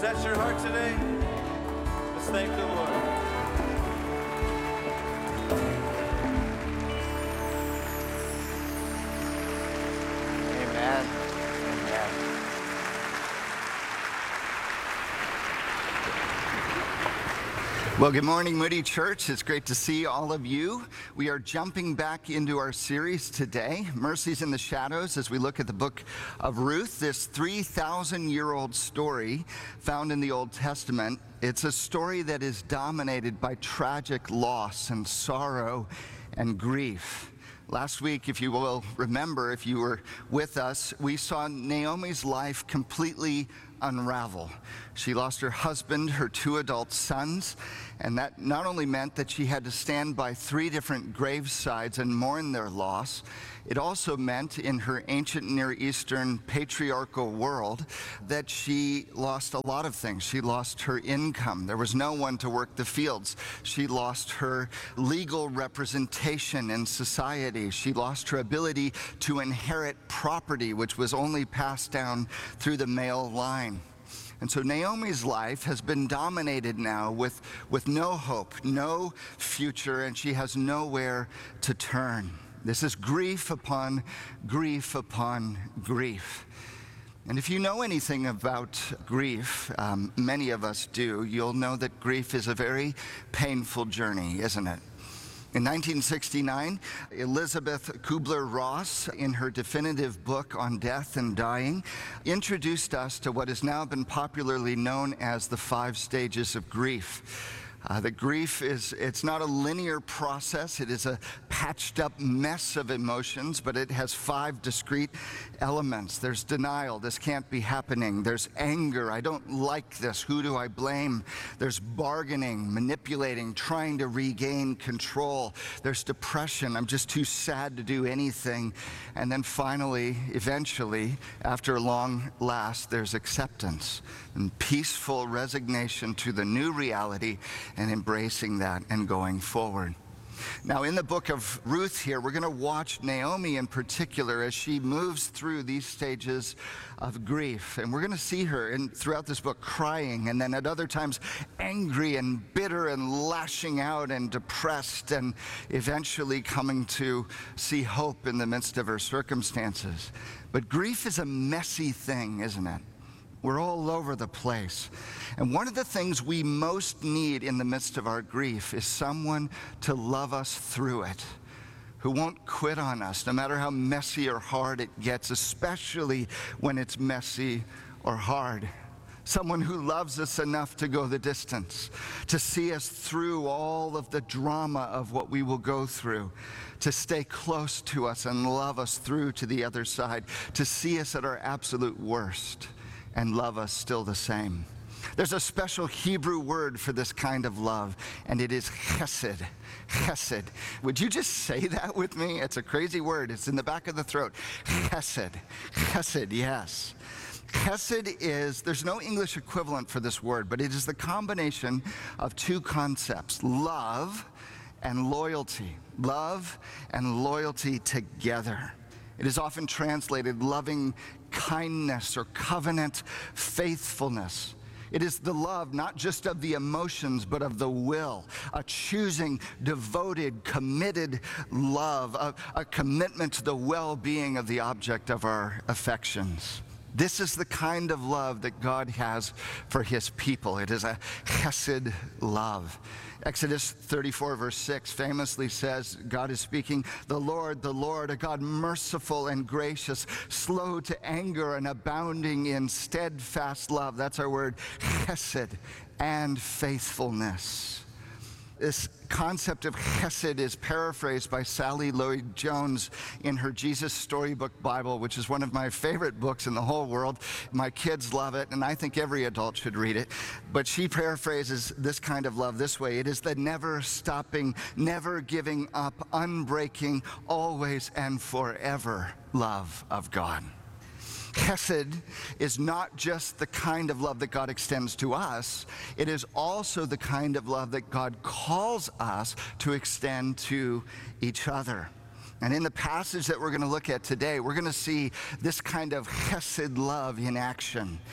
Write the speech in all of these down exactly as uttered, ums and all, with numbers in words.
that your heart today? Let's thank the Lord. Amen. Amen. Well, good morning, Moody Church. It's great to see all of you. We are jumping back into our series today, Mercies in the Shadows, as we look at the book of Ruth, this three thousand year old story found in the Old Testament. It's a story that is dominated by tragic loss and sorrow and grief. Last week, if you will remember, if you were with us, we saw Naomi's life completely unravel. She lost her husband, her two adult sons, and that not only meant that she had to stand by three different gravesides and mourn their loss, it also meant in her ancient Near Eastern patriarchal world that she lost a lot of things. She lost her income. There was no one to work the fields. She lost her legal representation in society. She lost her ability to inherit property, which was only passed down through the male line. And so Naomi's life has been dominated now with, with no hope, no future, and she has nowhere to turn. This is grief upon grief upon grief. And if you know anything about grief, um, many of us do, you'll know that grief is a very painful journey, isn't it? In nineteen sixty-nine, Elizabeth Kubler-Ross, in her definitive book on death and dying, introduced us to what has now been popularly known as the five stages of grief. Uh, that grief is, it's not a linear process. It is a patched up mess of emotions, but it has five discrete elements. There's denial, this can't be happening. There's anger, I don't like this, who do I blame? There's bargaining, manipulating, trying to regain control. There's depression, I'm just too sad to do anything. And then finally, eventually, after long last, there's acceptance and peaceful resignation to the new reality and embracing that and going forward. Now, in the book of Ruth here, we're going to watch Naomi in particular as she moves through these stages of grief. And we're going to see her in, throughout this book crying, and then at other times angry and bitter and lashing out and depressed, and eventually coming to see hope in the midst of her circumstances. But grief is a messy thing, isn't it? We're all over the place. And one of the things we most need in the midst of our grief is someone to love us through it, who won't quit on us, no matter how messy or hard it gets, especially when it's messy or hard. Someone who loves us enough to go the distance, to see us through all of the drama of what we will go through, to stay close to us and love us through to the other side, to see us at our absolute worst and love us still the same. There's a special Hebrew word for this kind of love, and it is chesed. Chesed. Would you just say that with me? It's a crazy word. It's in the back of the throat. Chesed. Chesed, yes. Chesed is, there's no English equivalent for this word, but it is the combination of two concepts, love and loyalty. Love and loyalty together. It is often translated loving kindness or covenant faithfulness. It is the love not just of the emotions, but of the will, a choosing, devoted, committed love, a, a commitment to the well-being of the object of our affections. This is the kind of love that God has for his people. It is a chesed love. Exodus thirty-four verse six famously says, God is speaking, the Lord, the Lord, a God merciful and gracious, slow to anger and abounding in steadfast love. That's our word, chesed, and faithfulness. This concept of chesed is paraphrased by Sally Lloyd-Jones in her Jesus Storybook Bible, which is one of my favorite books in the whole world. My kids love it, and I think every adult should read it. But she paraphrases this kind of love this way. It is the never stopping, never giving up, unbreaking, always and forever love of God. Chesed is not just the kind of love that God extends to us, it is also the kind of love that God calls us to extend to each other. And in the passage that we're going to look at today, we're going to see this kind of chesed love in action.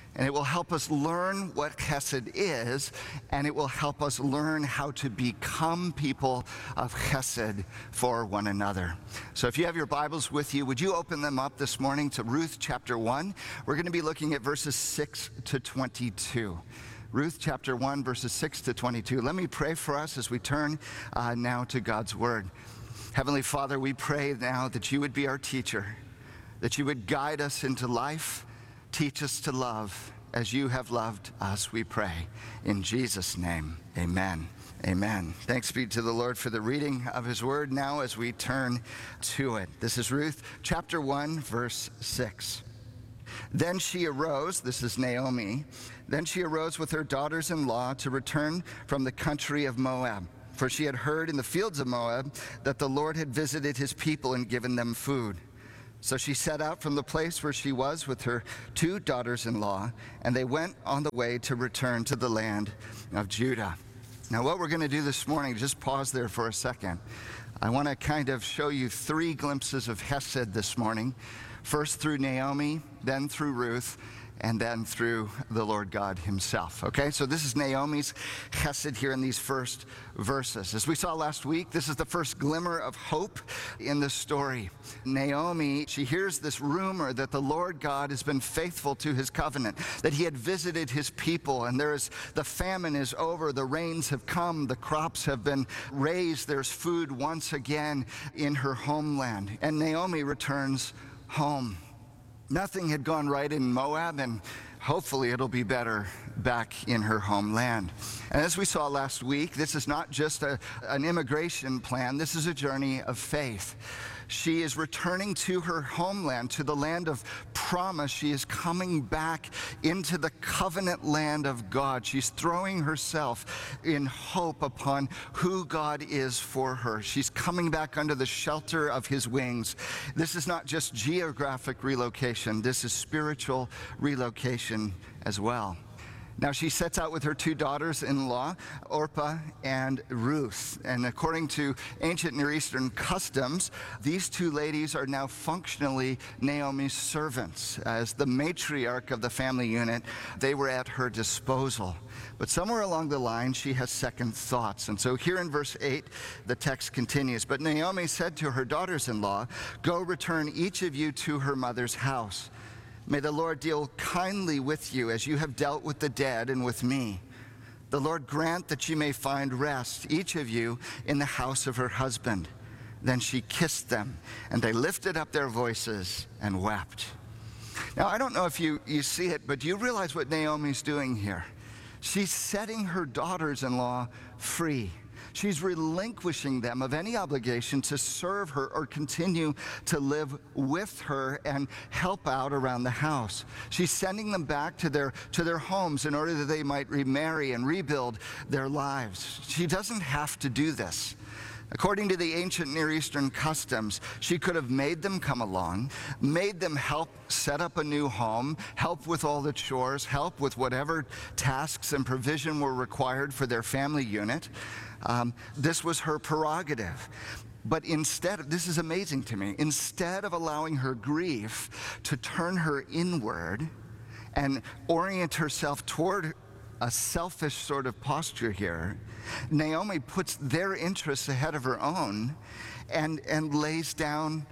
And it will help us learn what chesed is, and it will help us learn how to become people of chesed for one another. So if you have your Bibles with you, would you open them up this morning to Ruth chapter one? We're going to be looking at verses six to twenty-two. Ruth chapter one, verses six to twenty-two. Let me pray for us as we turn uh, now to God's word. Heavenly Father, we pray now that you would be our teacher, that you would guide us into life. Teach us to love as you have loved us, we pray. In Jesus' name, amen. Amen. Thanks be to the Lord for the reading of his word now as we turn to it. This is Ruth chapter one, verse six. Then she arose, this is Naomi, then she arose with her daughters-in-law to return from the country of Moab. For she had heard in the fields of Moab that the Lord had visited his people and given them food. So she set out from the place where she was with her two daughters-in-law, and they went on the way to return to the land of Judah. Now, what we're going to do this morning, just pause there for a second. I want to kind of show you three glimpses of Hesed this morning. First through Naomi, then through Ruth, and then through the Lord God himself. Okay, so this is Naomi's chesed here in these first verses. As we saw last week, this is the first glimmer of hope in the story. Naomi, she hears this rumor that the Lord God has been faithful to his covenant, that he had visited his people, and there is, the famine is over, the rains have come, the crops have been raised, there's food once again in her homeland. And Naomi returns home. Nothing had gone right in Moab, and hopefully it'll be better back in her homeland. And as we saw last week, this is not just a, an immigration plan, this is a journey of faith. She is returning to her homeland, to the land of promise. She is coming back into the covenant land of God. She's throwing herself in hope upon who God is for her. She's coming back under the shelter of his wings. This is not just geographic relocation. This is spiritual relocation as well. Now she sets out with her two daughters-in-law, Orpah and Ruth. And according to ancient Near Eastern customs, these two ladies are now functionally Naomi's servants. As the matriarch of the family unit, they were at her disposal. But somewhere along the line, she has second thoughts. And so here in verse eight, the text continues. But Naomi said to her daughters-in-law, "Go return each of you to her mother's house. May the Lord deal kindly with you as you have dealt with the dead and with me. The Lord grant that you may find rest, each of you, in the house of her husband." Then she kissed them, and they lifted up their voices and wept. Now, I don't know if you, you see it, but do you realize what Naomi's doing here? She's setting her daughters-in-law free. She's relinquishing them of any obligation to serve her or continue to live with her and help out around the house. She's sending them back to their, to their homes in order that they might remarry and rebuild their lives. She doesn't have to do this. According to the ancient Near Eastern customs, she could have made them come along, made them help set up a new home, help with all the chores, help with whatever tasks and provision were required for their family unit. Um, this was her prerogative. But instead, this is amazing to me, instead of allowing her grief to turn her inward and orient herself toward a selfish sort of posture here, Naomi puts their interests ahead of her own and, and lays down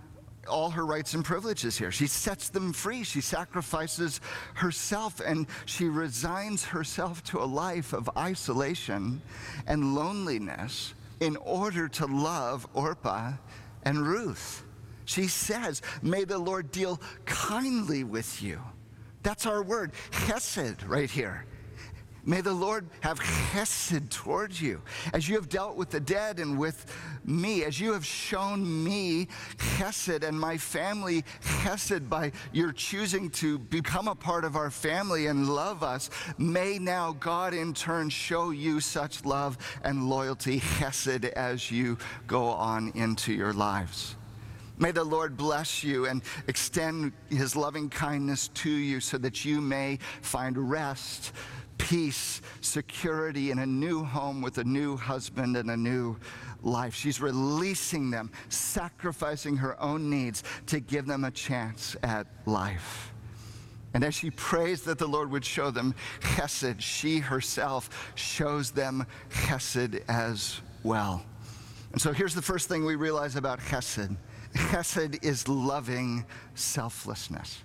all her rights and privileges here. She sets them free. She sacrifices herself, and she resigns herself to a life of isolation and loneliness in order to love Orpah and Ruth. She says, "May the Lord deal kindly with you." That's our word, chesed, right here. May the Lord have chesed towards you. As you have dealt with the dead and with me, as you have shown me chesed and my family chesed by your choosing to become a part of our family and love us, may now God in turn show you such love and loyalty, chesed, as you go on into your lives. May the Lord bless you and extend his loving kindness to you so that you may find rest, peace, security in a new home with a new husband and a new life. She's releasing them, sacrificing her own needs to give them a chance at life. And as she prays that the Lord would show them chesed, she herself shows them chesed as well. And so here's the first thing we realize about chesed. Chesed is loving selflessness.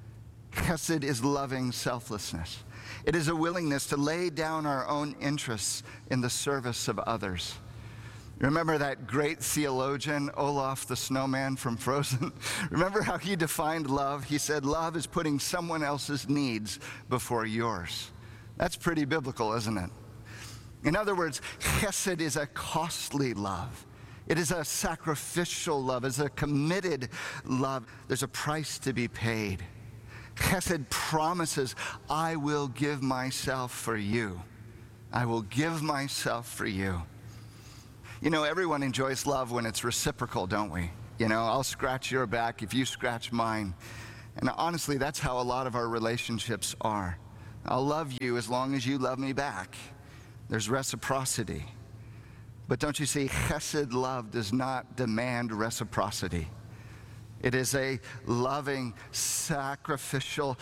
Chesed is loving selflessness. It is a willingness to lay down our own interests in the service of others. Remember that great theologian, Olaf the Snowman from Frozen? Remember how he defined love? He said, love is putting someone else's needs before yours. That's pretty biblical, isn't it? In other words, chesed is a costly love. It is a sacrificial love. It's a committed love. There's a price to be paid. Chesed promises, I will give myself for you. I will give myself for you. You know, everyone enjoys love when it's reciprocal, don't we? You know, I'll scratch your back if you scratch mine. And honestly, that's how a lot of our relationships are. I'll love you as long as you love me back. There's reciprocity. But don't you see, chesed love does not demand reciprocity. It is a loving, sacrificial,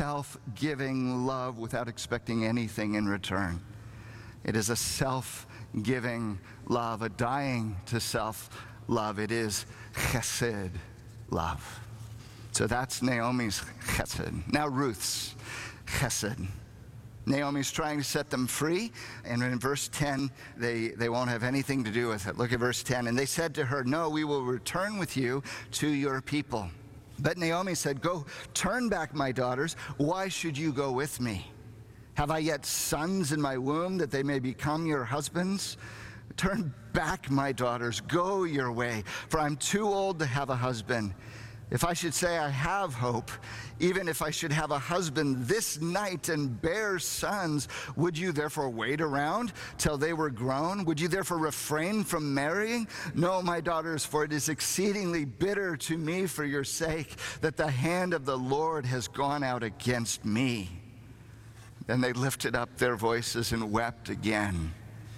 self-giving love without expecting anything in return. It is a self-giving love, a dying to self love. It is chesed love. So that's Naomi's chesed. Now Ruth's chesed. Naomi's trying to set them free, and in verse ten, they, they won't have anything to do with it. Look at verse ten. And they said to her, no, we will return with you to your people. But Naomi said, go, turn back, my daughters. Why should you go with me? Have I yet sons in my womb that they may become your husbands? Turn back, my daughters, go your way, for I'm too old to have a husband. If I should say I have hope, even if I should have a husband this night and bear sons, would you therefore wait around till they were grown? Would you therefore refrain from marrying? No, my daughters, for it is exceedingly bitter to me for your sake that the hand of the Lord has gone out against me. Then they lifted up their voices and wept again.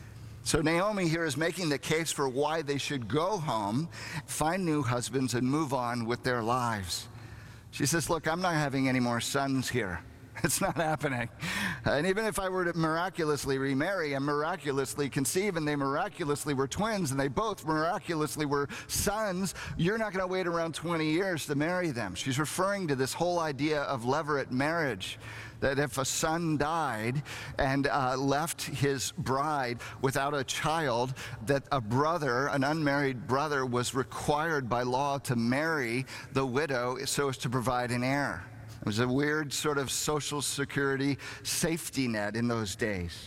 So Naomi here is making the case for why they should go home, find new husbands, and move on with their lives. She says, look, I'm not having any more sons here. It's not happening. And even if I were to miraculously remarry and miraculously conceive, and they miraculously were twins, and they both miraculously were sons, you're not going to wait around twenty years to marry them. She's referring to this whole idea of levirate marriage, that if a son died and uh, left his bride without a child, that a brother, an unmarried brother, was required by law to marry the widow so as to provide an heir. It was a weird sort of social security safety net in those days.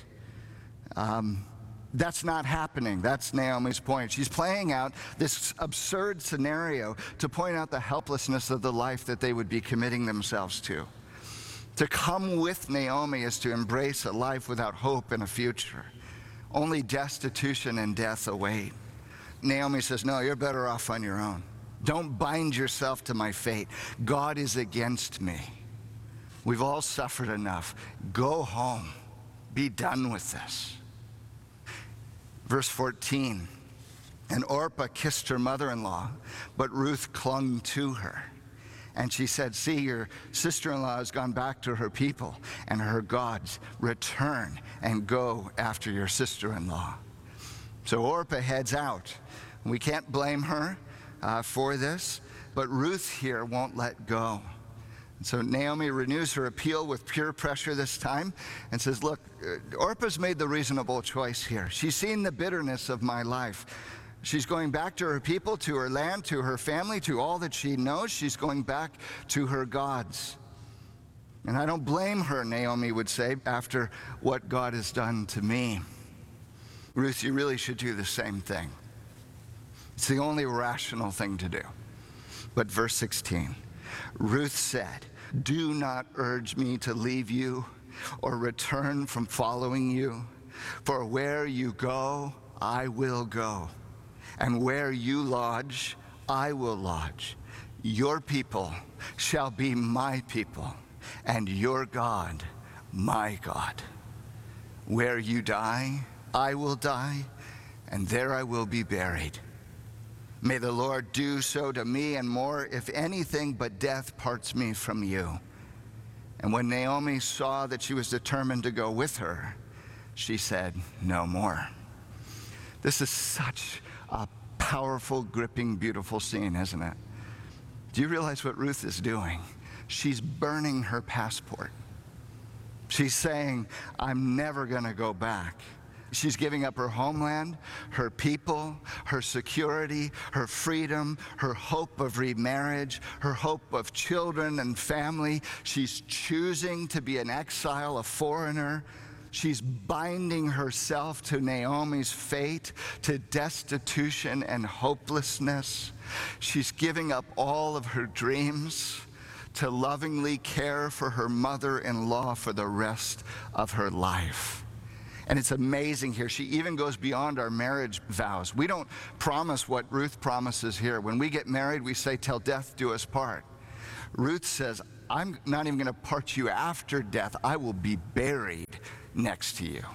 Um, that's not happening. That's Naomi's point. She's playing out this absurd scenario to point out the helplessness of the life that they would be committing themselves to. To come with Naomi is to embrace a life without hope and a future. Only destitution and death await. Naomi says, no, you're better off on your own. Don't bind yourself to my fate. God is against me. We've all suffered enough. Go home. Be done with this. Verse fourteen, and Orpah kissed her mother-in-law, but Ruth clung to her. And she said, see, your sister-in-law has gone back to her people and her gods. Return and go after your sister-in-law. So Orpah heads out. We can't blame her uh, for this, but Ruth here won't let go. And so Naomi renews her appeal with peer pressure this time and says, look, Orpah's made the reasonable choice here. She's seen the bitterness of my life. She's going back to her people, to her land, to her family, to all that she knows. She's going back to her gods. And I don't blame her, Naomi would say, after what God has done to me. Ruth, you really should do the same thing. It's the only rational thing to do. But verse sixteen, Ruth said, do not urge me to leave you or return from following you, for where you go, I will go. And where you lodge, I will lodge. Your people shall be my people, and your God, my God. Where you die, I will die, and there I will be buried. May the Lord do so to me and more, if anything but death parts me from you. And when Naomi saw that she was determined to go with her, she said, "No more." This is such a powerful, gripping, beautiful scene, isn't it? Do you realize what Ruth is doing? She's burning her passport. She's saying, I'm never going to go back. She's giving up her homeland, her people, her security, her freedom, her hope of remarriage, her hope of children and family. She's choosing to be an exile, a foreigner. She's binding herself to Naomi's fate, to destitution and hopelessness. She's giving up all of her dreams to lovingly care for her mother-in-law for the rest of her life. And it's amazing here. She even goes beyond our marriage vows. We don't promise what Ruth promises here. When we get married, we say, till death do us part. Ruth says, I'm not even going to part you after death. I will be buried next to you.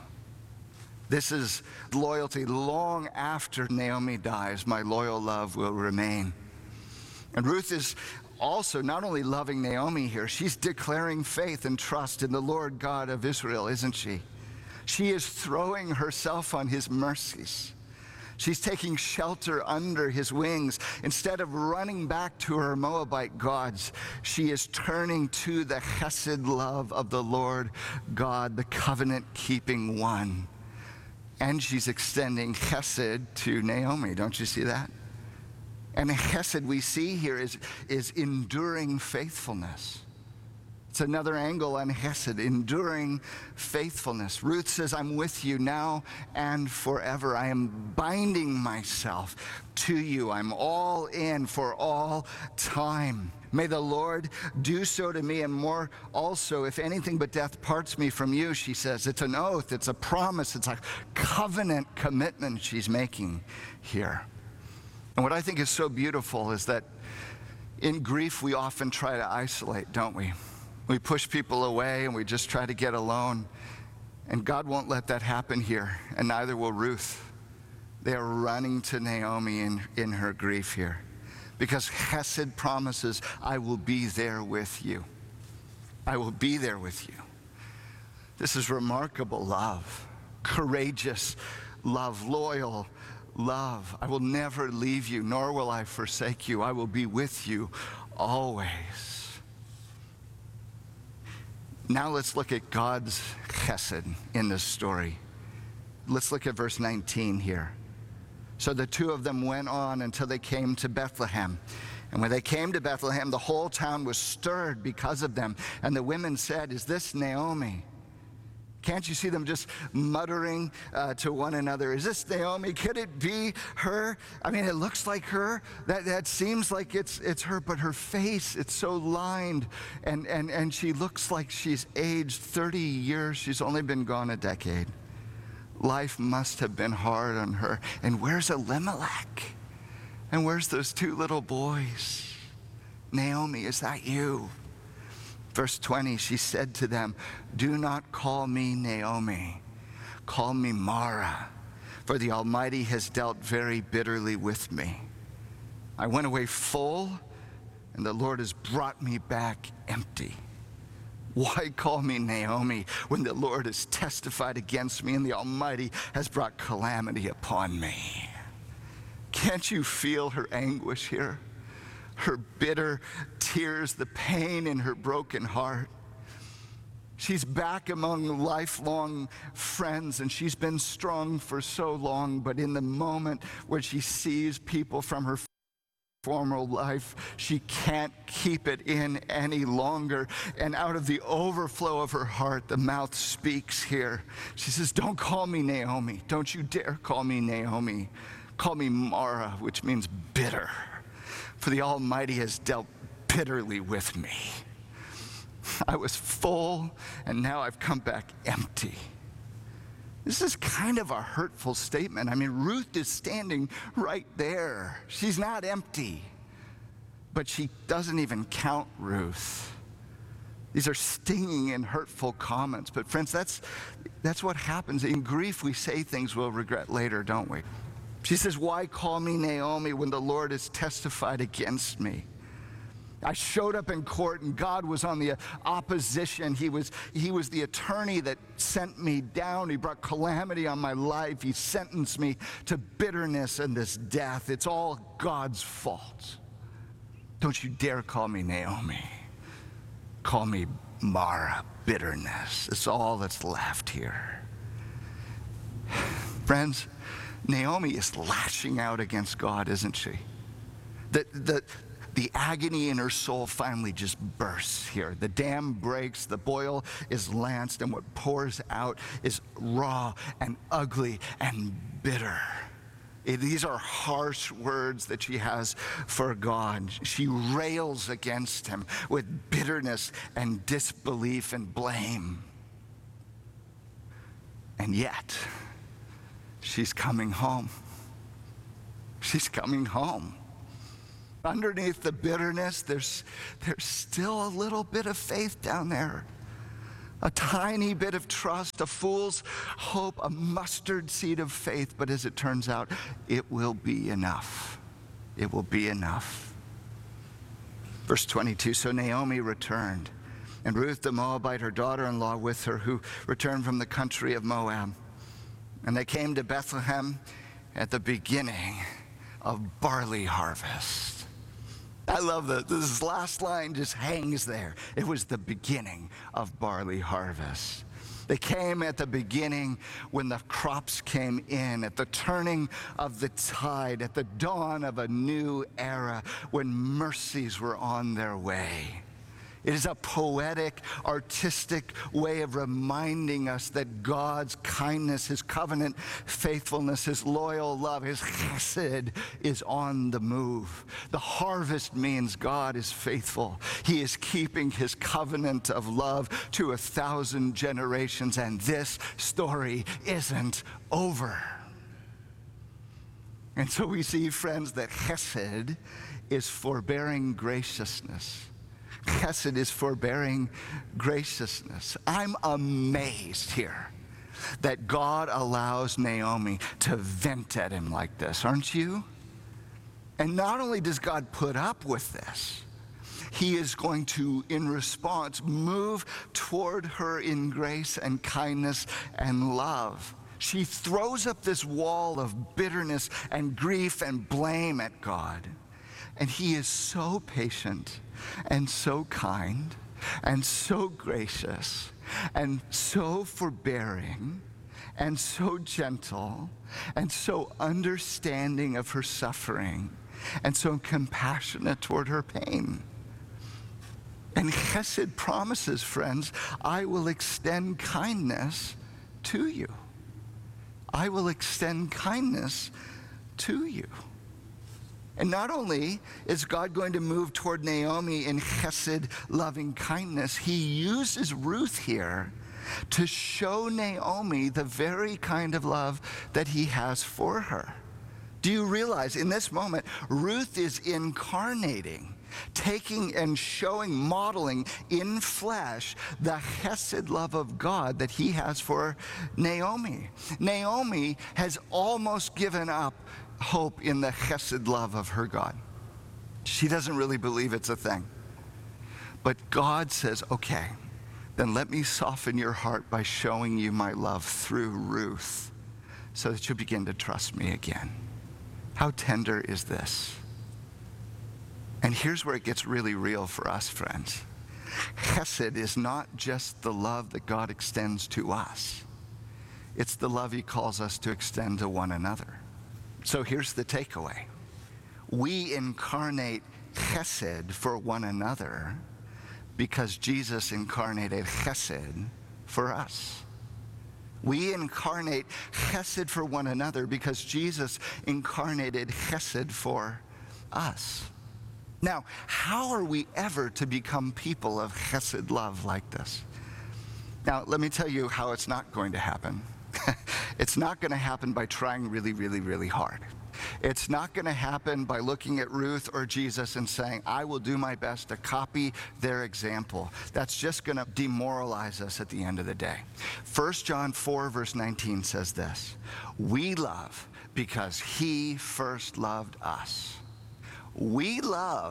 This is loyalty. Long after Naomi dies, my loyal love will remain. And Ruth is also not only loving Naomi here, she's declaring faith and trust in the Lord God of Israel, isn't she? She is throwing herself on his mercies. She's taking shelter under his wings. Instead of running back to her Moabite gods, she is turning to the chesed love of the Lord God, the covenant-keeping one. And she's extending chesed to Naomi. Don't you see that? And chesed we see here is, is enduring faithfulness. It's another angle on chesed, enduring faithfulness. Ruth says, I'm with you now and forever. I am binding myself to you. I'm all in for all time. May the Lord do so to me and more also, if anything but death parts me from you, she says. It's an oath, it's a promise, it's a covenant commitment she's making here. And what I think is so beautiful is that in grief we often try to isolate, don't we? We push people away and we just try to get alone. And God won't let that happen here, and neither will Ruth. They are running to Naomi in, in her grief here. Because chesed promises, I will be there with you. I will be there with you. This is remarkable love, courageous love, loyal love. I will never leave you, nor will I forsake you. I will be with you always. Now let's look at God's chesed in this story. Let's look at verse nineteen here. So the two of them went on until they came to Bethlehem. And when they came to Bethlehem, the whole town was stirred because of them. And the women said, is this Naomi? Can't you see them just muttering uh, to one another? Is this Naomi? Could it be her? I mean, it looks like her. That, that seems like it's, it's her, but her face, it's so lined. And, and, and she looks like she's aged thirty years. She's only been gone a decade. Life must have been hard on her. And where's Elimelech? And where's those two little boys? Naomi, is that you? Verse twenty, she said to them, do not call me Naomi, call me Mara, for the Almighty has dealt very bitterly with me. I went away full, and the Lord has brought me back empty. Why call me Naomi when the Lord has testified against me and the Almighty has brought calamity upon me? Can't you feel her anguish here? Her bitter tears, the pain in her broken heart. She's back among lifelong friends, and she's been strong for so long, but in the moment where she sees people from her former life, she can't keep it in any longer. And out of the overflow of her heart, the mouth speaks here. She says, don't call me Naomi. Don't you dare call me Naomi. Call me Mara, which means bitter. For the Almighty has dealt bitterly with me. I was full, and now I've come back empty. This is kind of a hurtful statement. I mean, Ruth is standing right there. She's not empty, but she doesn't even count Ruth. These are stinging and hurtful comments. But friends, that's, that's what happens. In grief, we say things we'll regret later, don't we? She says, why call me Naomi when the Lord has testified against me? I showed up in court and God was on the opposition. He was, he was the attorney that sent me down. He brought calamity on my life. He sentenced me to bitterness and this death. It's all God's fault. Don't you dare call me Naomi. Call me Mara, bitterness. It's all that's left here. Friends, Naomi is lashing out against God, isn't she? The, the, the agony in her soul finally just bursts here. The dam breaks, the boil is lanced, and what pours out is raw and ugly and bitter. It, these are harsh words that she has for God. She rails against him with bitterness and disbelief and blame. And yet, she's coming home. She's coming home. Underneath the bitterness, there's, there's still a little bit of faith down there. A tiny bit of trust, a fool's hope, a mustard seed of faith. But as it turns out, it will be enough. It will be enough. Verse twenty-two, so Naomi returned, and Ruth the Moabite, her daughter-in-law, with her, who returned from the country of Moab. And they came to Bethlehem at the beginning of barley harvest. I love that this last line just hangs there. It was the beginning of barley harvest. They came at the beginning when the crops came in, at the turning of the tide, at the dawn of a new era, when mercies were on their way. It is a poetic, artistic way of reminding us that God's kindness, his covenant faithfulness, his loyal love, his chesed is on the move. The harvest means God is faithful. He is keeping his covenant of love to a thousand generations, and this story isn't over. And so we see, friends, that chesed is forbearing graciousness. Chesed is forbearing graciousness. I'm amazed here that God allows Naomi to vent at him like this, aren't you? And not only does God put up with this, he is going to, in response, move toward her in grace and kindness and love. She throws up this wall of bitterness and grief and blame at God. And he is so patient and so kind and so gracious and so forbearing and so gentle and so understanding of her suffering and so compassionate toward her pain. And chesed promises, friends, I will extend kindness to you. I will extend kindness to you. And not only is God going to move toward Naomi in chesed, loving kindness, he uses Ruth here to show Naomi the very kind of love that he has for her. Do you realize in this moment, Ruth is incarnating, taking and showing, modeling in flesh the chesed love of God that he has for Naomi. Naomi has almost given up hope in the chesed love of her God. She doesn't really believe it's a thing. But God says, okay, then let me soften your heart by showing you my love through Ruth so that you'll begin to trust me again. How tender is this? And here's where it gets really real for us, friends. Chesed is not just the love that God extends to us. It's the love he calls us to extend to one another. So here's the takeaway. We incarnate chesed for one another because Jesus incarnated chesed for us. We incarnate chesed for one another because Jesus incarnated chesed for us. Now, how are we ever to become people of chesed love like this? Now, let me tell you how it's not going to happen. It's not going to happen by trying really, really, really hard. It's not going to happen by looking at Ruth or Jesus and saying, I will do my best to copy their example. That's just going to demoralize us at the end of the day. First John four, verse nineteen says this, we love because he first loved us. We love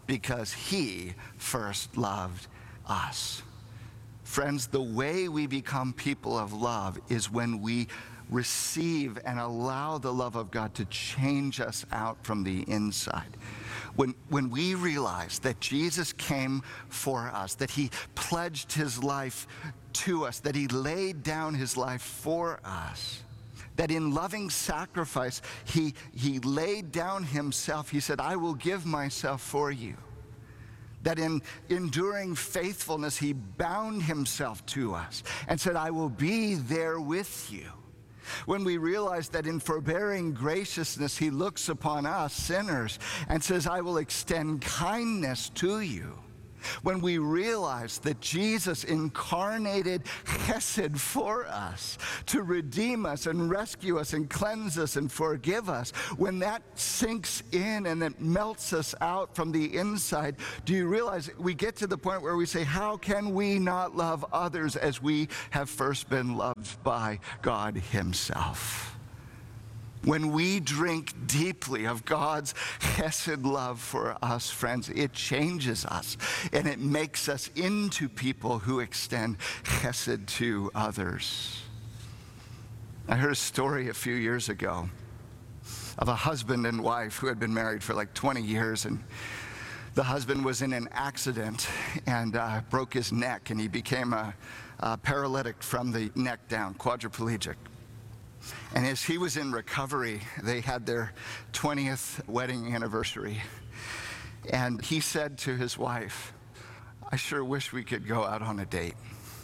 because he first loved us. Friends, the way we become people of love is when we receive and allow the love of God to change us out from the inside. When, when we realize that Jesus came for us, that he pledged his life to us, that he laid down his life for us, that in loving sacrifice, he, he laid down himself. He said, I will give myself for you. That in enduring faithfulness, he bound himself to us and said, I will be there with you. When we realize that in forbearing graciousness, he looks upon us sinners and says, I will extend kindness to you. When we realize that Jesus incarnated chesed for us to redeem us and rescue us and cleanse us and forgive us, when that sinks in and it melts us out from the inside, do you realize we get to the point where we say, how can we not love others as we have first been loved by God himself? When we drink deeply of God's chesed love for us, friends, it changes us and it makes us into people who extend chesed to others. I heard a story a few years ago of a husband and wife who had been married for like twenty years, and the husband was in an accident and uh, broke his neck, and he became a, a paralytic from the neck down, quadriplegic. And as he was in recovery, they had their twentieth wedding anniversary. And he said to his wife, I sure wish we could go out on a date.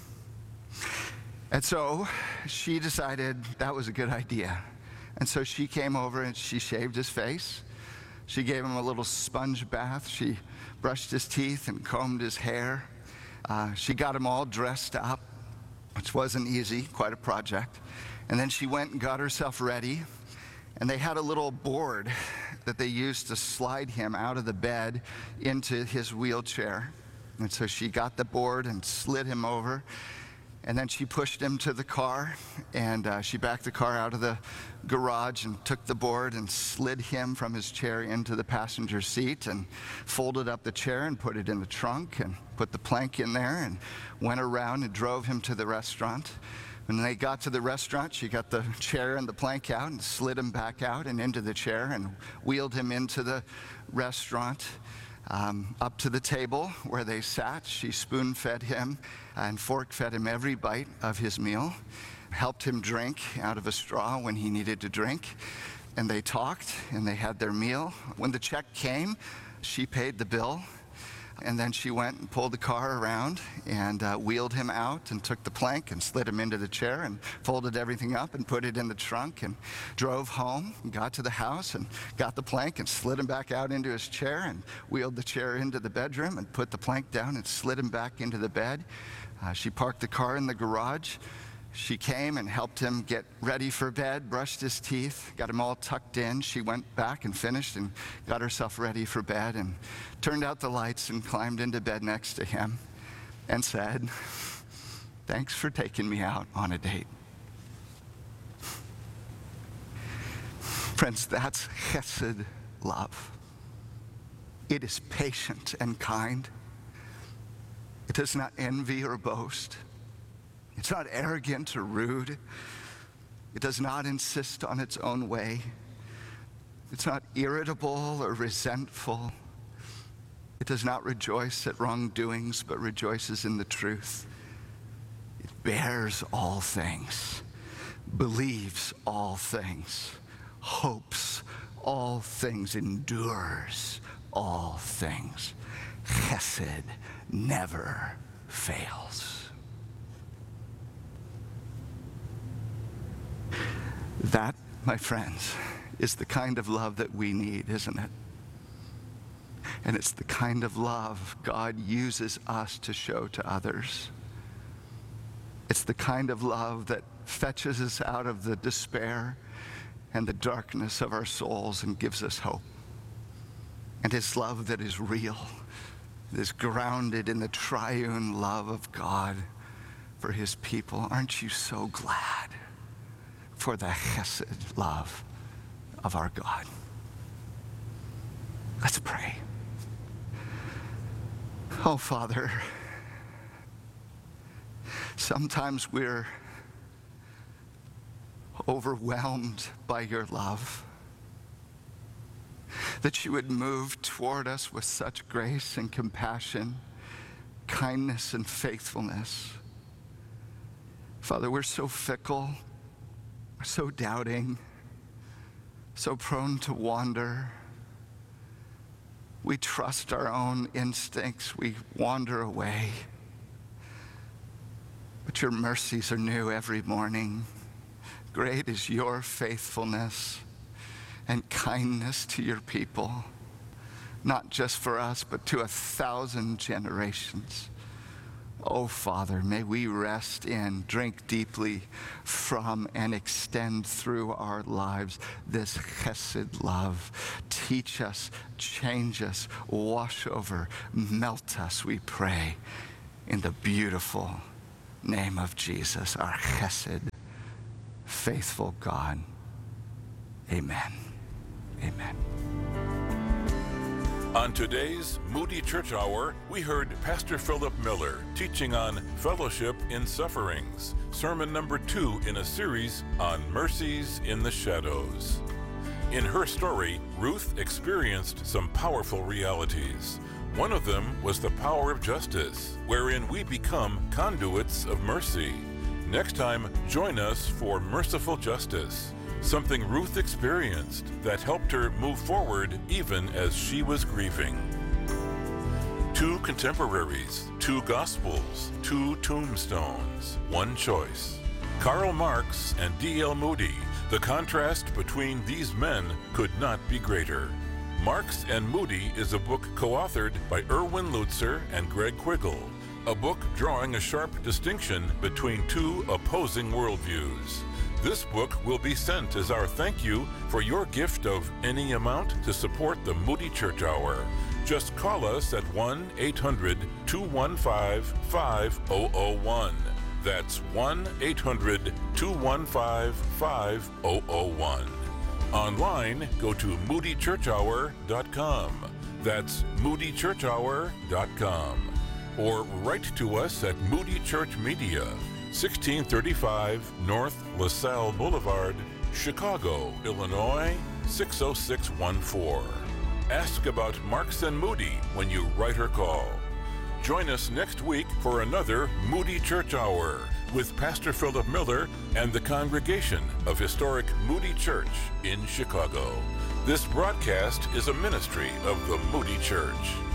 And so she decided that was a good idea. And so she came over and she shaved his face. She gave him a little sponge bath. She brushed his teeth and combed his hair. Uh, she got him all dressed up, which wasn't easy, quite a project. And then she went and got herself ready, and they had a little board that they used to slide him out of the bed into his wheelchair. And so she got the board and slid him over, and then she pushed him to the car, and uh, she backed the car out of the garage and took the board and slid him from his chair into the passenger seat and folded up the chair and put it in the trunk and put the plank in there and went around and drove him to the restaurant. When they got to the restaurant, she got the chair and the plank out and slid him back out and into the chair and wheeled him into the restaurant, um, up to the table where they sat. She spoon-fed him and fork-fed him every bite of his meal, helped him drink out of a straw when he needed to drink, and they talked and they had their meal. When the check came, she paid the bill. And then she went and pulled the car around and uh, wheeled him out and took the plank and slid him into the chair and folded everything up and put it in the trunk and drove home and got to the house and got the plank and slid him back out into his chair and wheeled the chair into the bedroom and put the plank down and slid him back into the bed. Uh, she parked the car in the garage. She came and helped him get ready for bed, brushed his teeth, got him all tucked in. She went back and finished and got herself ready for bed and turned out the lights and climbed into bed next to him and said, thanks for taking me out on a date. Friends, that's chesed love. It is patient and kind. It does not envy or boast. It's not arrogant or rude. It does not insist on its own way. It's not irritable or resentful. It does not rejoice at wrongdoings, but rejoices in the truth. It bears all things, believes all things, hopes all things, endures all things. Chesed never fails. That, my friends, is the kind of love that we need, isn't it? And it's the kind of love God uses us to show to others. It's the kind of love that fetches us out of the despair and the darkness of our souls and gives us hope. And it's love that is real, that is grounded in the triune love of God for his people. Aren't you so glad for the chesed love of our God? Let's pray. Oh, Father, sometimes we're overwhelmed by your love, that you would move toward us with such grace and compassion, kindness and faithfulness. Father, we're so fickle, so doubting, so prone to wander. We trust our own instincts. We wander away. But your mercies are new every morning. Great is your faithfulness and kindness to your people, not just for us, but to a thousand generations. Oh, Father, may we rest in, drink deeply from, and extend through our lives this chesed love. Teach us, change us, wash over, melt us, we pray, in the beautiful name of Jesus, our chesed, faithful God. Amen. Amen. On today's Moody Church Hour, we heard Pastor Philip Miller teaching on Fellowship in Sufferings, sermon number two in a series on Mercies in the Shadows. In her story, Ruth experienced some powerful realities. One of them was the power of justice, wherein we become conduits of mercy. Next time, join us for Merciful Justice, something Ruth experienced that helped her move forward even as she was grieving. Two contemporaries, two gospels, two tombstones, one choice. Karl Marx and D L Moody. The contrast between these men could not be greater. Marx and Moody is a book co-authored by Erwin Lutzer and Greg Quiggle, a book drawing a sharp distinction between two opposing worldviews. This book will be sent as our thank you for your gift of any amount to support the Moody Church Hour. Just call us at one eight hundred two one five five zero zero one. That's one eight hundred two one five five zero zero one. Online, go to moody church hour dot com. That's moody church hour dot com. Or write to us at Moody Church Media, sixteen thirty-five North LaSalle Boulevard, Chicago, Illinois, six oh six one four. Ask about Marx and Moody when you write or call. Join us next week for another Moody Church Hour with Pastor Philip Miller and the congregation of historic Moody Church in Chicago. This broadcast is a ministry of the Moody Church.